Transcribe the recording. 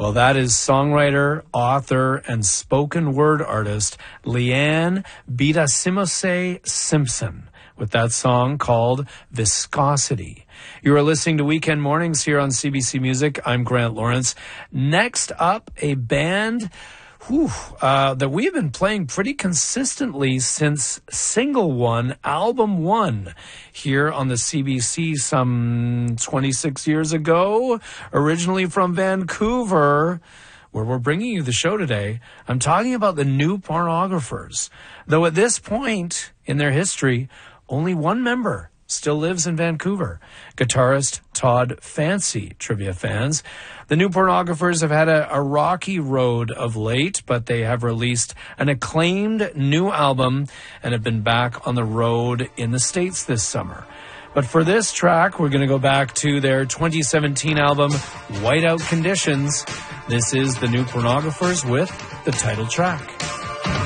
Well, that is songwriter, author, and spoken word artist Leanne Bidasimose Simpson with that song called Viscosity. You are listening to Weekend Mornings here on CBC Music. I'm Grant Lawrence. Next up, a band that we've been playing pretty consistently since single one, album one, here on the CBC some 26 years ago, originally from Vancouver, where we're bringing you the show today. I'm talking about the New Pornographers. Though at this point in their history, only one member still lives in Vancouver, guitarist Todd Fancy, trivia fans. The New Pornographers have had a rocky road of late, but they have released an acclaimed new album and have been back on the road in the States this summer. But for this track, we're going to go back to their 2017 album, Whiteout Conditions. This is the New Pornographers with the title track.